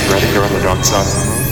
ready to run the dark side of the moon?